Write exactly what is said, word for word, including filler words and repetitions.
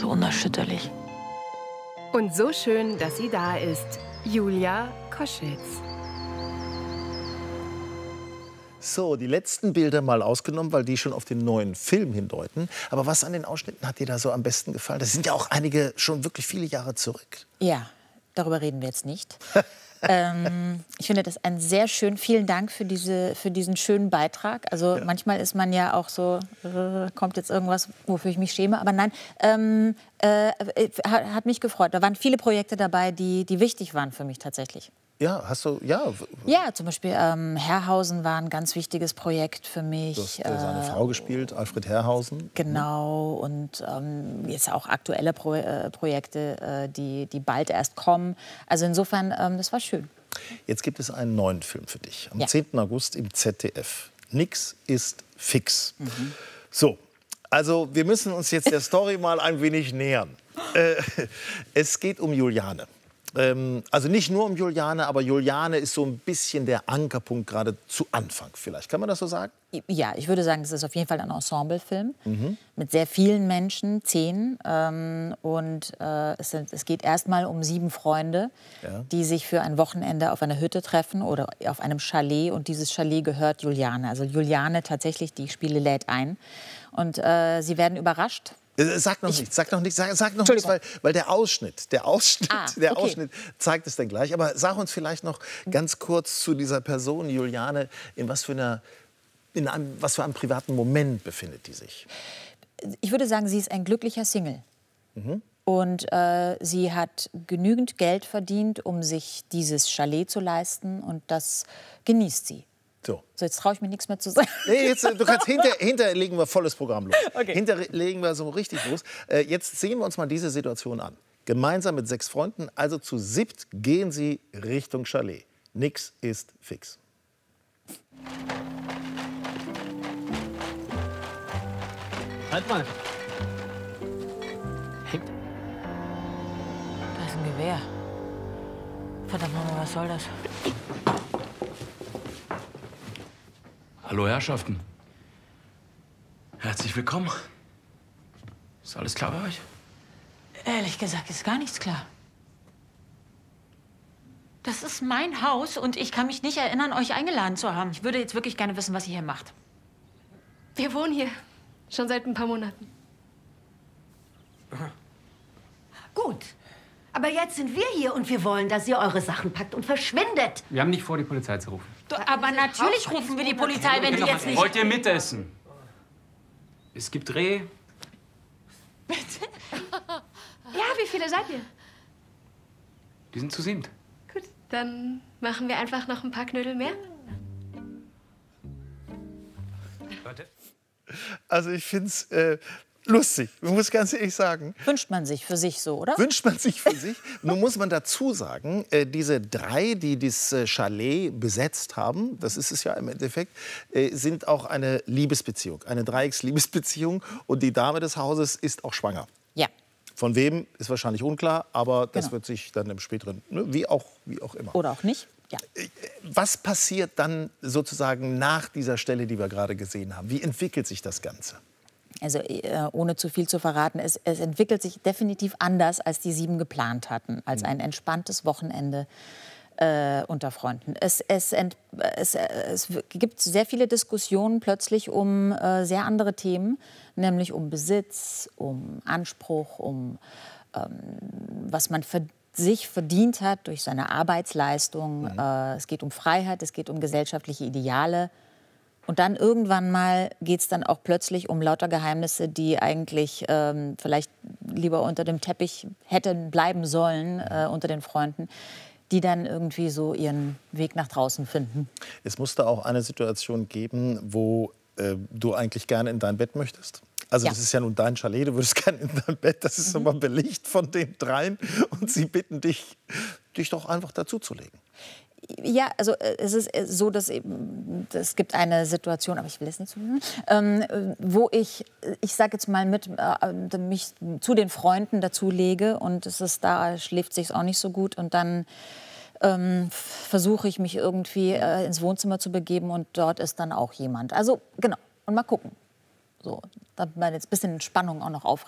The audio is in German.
So unerschütterlich. Und so schön, dass sie da ist. Julia Koschwitz. So, die letzten Bilder mal ausgenommen, weil die schon auf den neuen Film hindeuten. Aber was an den Ausschnitten hat dir da so am besten gefallen? Das sind ja auch einige schon wirklich viele Jahre zurück. Ja, darüber reden wir jetzt nicht. ähm, ich finde das ein sehr schön. Vielen Dank für, diese, für diesen schönen Beitrag. Also ja. Manchmal ist man ja auch so, äh, kommt jetzt irgendwas, wofür ich mich schäme. Aber nein, ähm, äh, hat, hat mich gefreut. Da waren viele Projekte dabei, die, die wichtig waren für mich tatsächlich. Ja, hast du, ja. Ja, zum Beispiel ähm, Herrhausen war ein ganz wichtiges Projekt für mich. Du hast äh, seine äh, Frau gespielt, Alfred Herrhausen. Genau, und ähm, jetzt auch aktuelle Pro äh, Projekte, äh, die, die bald erst kommen. Also insofern, ähm, das war schön. Jetzt gibt es einen neuen Film für dich, am ja. zehnten August im Z D F. Nix ist fix. Mhm. So, also wir müssen uns jetzt der Story mal ein wenig nähern. Äh, es geht um Juliane. Also nicht nur um Juliane, aber Juliane ist so ein bisschen der Ankerpunkt gerade zu Anfang vielleicht. Kann man das so sagen? Ja, ich würde sagen, es ist auf jeden Fall ein Ensemblefilm mhm. mit sehr vielen Menschen, zehn. Ähm, und äh, es, sind, es geht erstmal um sieben Freunde, ja. die sich für ein Wochenende auf einer Hütte treffen oder auf einem Chalet. Und dieses Chalet gehört Juliane. Also Juliane tatsächlich, die Spiele lädt ein. Und äh, sie werden überrascht. Sag noch ich, nichts, sag noch nichts, sag, sag noch nichts, weil, weil der Ausschnitt, der Ausschnitt, ah, der okay. Ausschnitt zeigt es dann gleich. Aber sag uns vielleicht noch ganz kurz zu dieser Person Juliane, in was für einer, in einem, was für einem privaten Moment befindet die sich? Ich würde sagen, sie ist ein glücklicher Single. Mhm. Und äh, sie hat genügend Geld verdient, um sich dieses Chalet zu leisten. Und das genießt sie. So. So, jetzt traue ich mir nichts mehr zu sagen. Nee, jetzt, du kannst hinter, hinterlegen wir volles Programm los. Okay. Hinterlegen wir so richtig los. Äh, jetzt sehen wir uns mal diese Situation an. Gemeinsam mit sechs Freunden, also zu siebt, gehen sie Richtung Chalet. Nix ist fix. Halt mal. Hey. Da ist ein Gewehr. Verdammt nochmal, was soll das? Hallo Herrschaften. Herzlich willkommen. Ist alles klar bei euch? Ehrlich gesagt ist gar nichts klar. Das ist mein Haus und ich kann mich nicht erinnern, euch eingeladen zu haben. Ich würde jetzt wirklich gerne wissen, was ihr hier macht. Wir wohnen hier. Schon seit ein paar Monaten. Aha. Gut. Aber jetzt sind wir hier und wir wollen, dass ihr eure Sachen packt und verschwindet. Wir haben nicht vor, die Polizei zu rufen. Du, aber natürlich rufen wir die Polizei, wenn die jetzt nicht... Wollt ihr mitessen? Es gibt Reh. Bitte? Ja, wie viele seid ihr? Die sind zu siebt. Gut, dann machen wir einfach noch ein paar Knödel mehr. Warte. Also ich finde es äh, lustig, man muss ganz ehrlich sagen. Wünscht man sich für sich so, oder? Wünscht man sich für sich. Nun muss man dazu sagen, äh, diese drei, die das äh, Chalet besetzt haben, das ist es ja im Endeffekt, äh, sind auch eine Liebesbeziehung, eine Dreiecks-Liebesbeziehung. Und die Dame des Hauses ist auch schwanger. Ja. Von wem, ist wahrscheinlich unklar, aber das Genau. wird sich dann im späteren, ne, wie auch, wie auch immer. Oder auch nicht. Ja. Was passiert dann sozusagen nach dieser Stelle, die wir gerade gesehen haben? Wie entwickelt sich das Ganze? Also äh, ohne zu viel zu verraten, es, es entwickelt sich definitiv anders, als die Sieben geplant hatten, als ein entspanntes Wochenende äh, unter Freunden. Es, es, ent, es, es gibt sehr viele Diskussionen plötzlich um äh, sehr andere Themen, nämlich um Besitz, um Anspruch, um ähm, was man verdient. sich verdient hat durch seine Arbeitsleistung. Mhm. Äh, es geht um Freiheit, es geht um gesellschaftliche Ideale. Und dann irgendwann mal geht es dann auch plötzlich um lauter Geheimnisse, die eigentlich ähm, vielleicht lieber unter dem Teppich hätten bleiben sollen, äh, unter den Freunden, die dann irgendwie so ihren Weg nach draußen finden. Es musste auch eine Situation geben, wo äh, du eigentlich gerne in dein Bett möchtest. Also Ja. das ist ja nun dein Chalet, du würdest gerne in dein Bett, das ist mhm. immer belegt von den dreien. Und sie bitten dich, dich doch einfach dazuzulegen. Ja, also äh, es ist äh, so, dass eben, es gibt eine Situation, aber ich will es nicht so, ähm, äh, wo ich, ich sage jetzt mal mit, äh, mich zu den Freunden dazulege und es ist da schläft sich's auch nicht so gut und dann ähm, versuche ich mich irgendwie äh, ins Wohnzimmer zu begeben und dort ist dann auch jemand. Also genau und mal gucken. So, damit man jetzt ein bisschen Spannung auch noch aufrecht